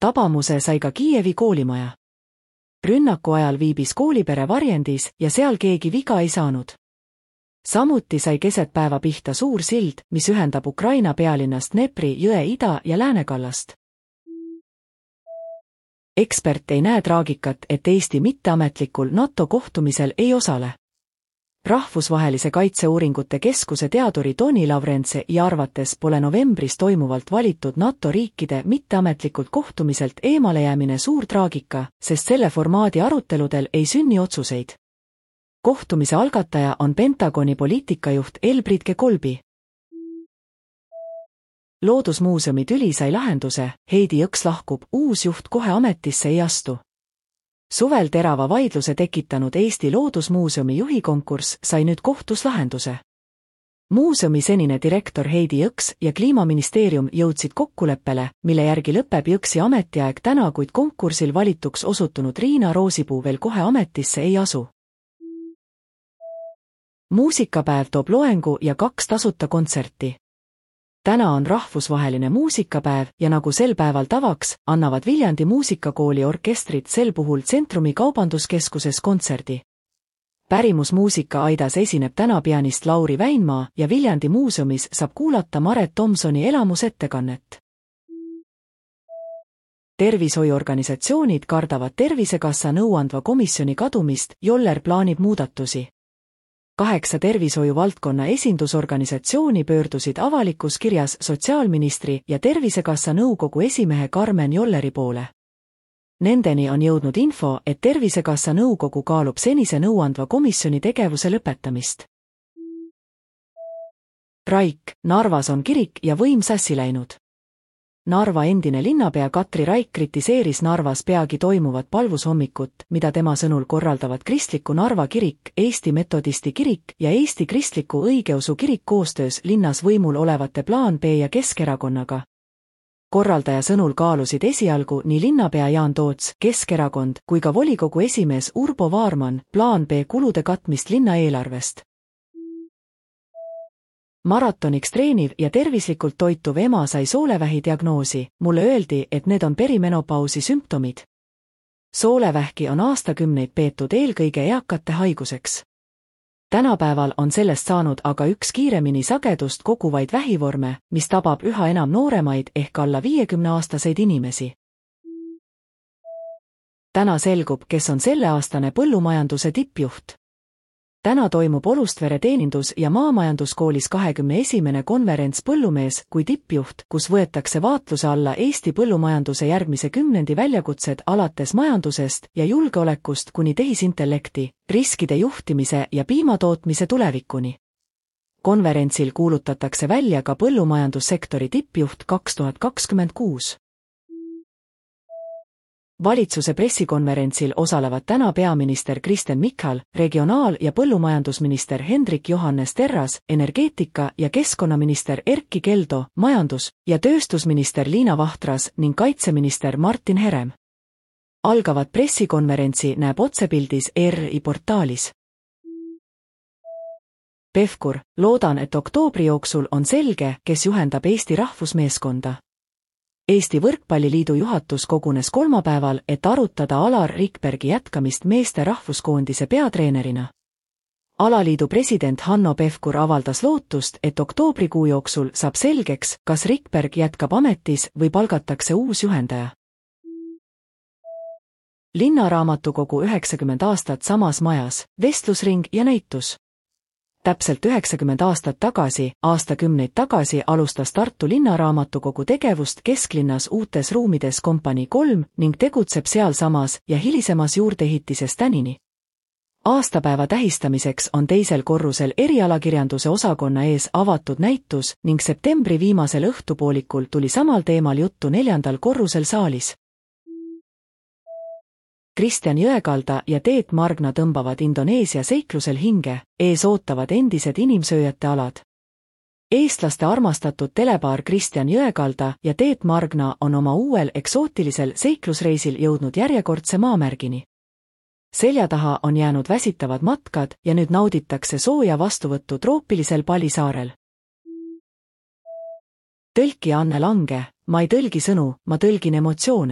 Tabamuse sai ka Kiievi koolimaja. Rünnaku ajal viibis koolipere varjendis ja seal keegi viga ei saanud. Samuti sai keset päeva pihta suur sild, mis ühendab Ukraina pealinnast Dnepri jõe ida- ja läänekallast. Ekspert ei näe traagikat, et Eesti mitteametlikul NATO kohtumisel ei osale. Rahvusvahelise kaitseuuringute keskuse teaduri Toni Lavrentse ja arvates pole novembris toimuvalt valitud NATO riikide mitteametlikult kohtumiselt eemalejäämine suur traagika, sest selle formaadi aruteludel ei sünni otsuseid. Kohtumise algataja on Pentagoni poliitikajuht Elbridge Colby. Loodusmuuseumi tüli sai lahenduse, Heidi Jõks lahkub, uus juht kohe ametisse ei astu. Suvel terava vaidluse tekitanud Eesti Loodusmuuseumi juhikonkurss sai nüüd kohtus lahenduse. Muuseumi senine direktor Heidi Jõks ja Kliimaministeerium jõudsid kokkuleppele, mille järgi lõpeb Jõksi ametiaeg täna, kuid konkursil valituks osutunud Riina Roosipuu veel kohe ametisse ei asu. Muusikapäev toob loengu ja 2 tasuta kontserti. Täna on rahvusvaheline muusikapäev ja nagu sel päeval tavaks, annavad Viljandi muusikakooli orkestrid sel puhul Tsentrumi kaubanduskeskuses kontserdi. Pärimusmuusika aidas esineb täna pianist Lauri Väinmaa ja Viljandi muuseumis saab kuulata Maret Tomsoni elamusettekannet. Tervishoiuorganisatsioonid kardavad Tervisekassa nõuandva komisjoni kadumist, Joller plaanib muudatusi. 8 tervishoiuvaldkonna esindusorganisatsiooni pöördusid avalikus kirjas sotsiaalministri ja Tervisekassa nõukogu esimehe Karmen Jolleri poole. Nendeni on jõudnud info, et Tervisekassa nõukogu kaalub senise nõuandva komisjoni tegevuse lõpetamist. Raik, Narvas on kirik ja võim sassi läinud. Narva endine linnapea Katri Raik kritiseeris Narvas peagi toimuvat palvushommikut, mida tema sõnul korraldavad Kristliku Narva kirik, Eesti Metodisti kirik ja Eesti Kristliku Õigeusu kirik koostöös linnas võimul olevate Plaan B ja Keskerakonnaga. Korraldaja sõnul kaalusid esialgu nii linnapea Jaan Toots, Keskerakond, kui ka volikogu esimees Urbo Vaarman Plaan B kulude katmist linna eelarvest. Maratoniks treeniv ja tervislikult toituv ema sai soolevähi diagnoosi, mulle öeldi, et need on perimenopausi sümptomid. Soolevähki on aastakümneid peetud eelkõige eakate haiguseks. Tänapäeval on sellest saanud aga üks kiiremini sagedust koguvaid vähivorme, mis tabab üha enam nooremaid ehk alla 50-aastaseid inimesi. Täna selgub, kes on selleaastane põllumajanduse tippjuht. Täna toimub Olustvere teenindus- ja maamajanduskoolis 21. konverents Põllumees kui tippjuht, kus võetakse vaatluse alla Eesti põllumajanduse järgmise kümnendi väljakutsed alates majandusest ja julgeolekust kuni tehisintellekti, riskide juhtimise ja piimatootmise tulevikuni. Konverentsil kuulutatakse välja ka põllumajandussektori tippjuht 2026. Valitsuse pressikonverentsil osalevad täna peaminister Kristen Michal, regionaal- ja põllumajandusminister Hendrik Johannes Terras, energeetika- ja keskkonnaminister Erkki Keldo, majandus- ja tööstusminister Liina Vahtras ning kaitseminister Martin Herem. Algavat pressikonverentsi näeb otsepildis ERR-i portaalis. Pevkur, loodan, et oktoobri jooksul on selge, kes juhendab Eesti rahvusmeeskonda. Eesti Võrkpalliliidu juhatus kogunes kolmapäeval, et arutada Alar Rikbergi jätkamist meeste rahvuskoondise peatreenerina. Alaliidu president Hanno Pevkur avaldas lootust, et oktoobrikuu jooksul saab selgeks, kas Rikberg jätkab ametis või palgatakse uus juhendaja. Linnaraamatukogu 90 aastat samas majas, vestlusring ja näitus. Täpselt 90 aastat tagasi, aastakümneid tagasi alustas Tartu Linnaraamatukogu tegevust kesklinnas uutes ruumides Kompanii 3 ning tegutseb sealsamas ja hilisemas juurdeehitises tänini. Aastapäeva tähistamiseks on teisel korrusel erialakirjanduse osakonna ees avatud näitus ning septembri viimasel õhtupoolikul tuli samal teemal juttu 4. korrusel saalis. Kristjan Jõekalda ja Teet Margna tõmbavad Indoneesia seiklusel hinge, ees ootavad endised inimsööjate alad. Eestlaste armastatud telepaar Kristjan Jõekalda ja Teet Margna on oma uuel eksootilisel seiklusreisil jõudnud järjekordse maamärgini. Selja taha on jäänud väsitavad matkad ja nüüd nauditakse sooja vastuvõttu troopilisel Palisaarel. Tõlkija Anne Lange, ma ei tõlgi sõnu, ma tõlgin emotsioone.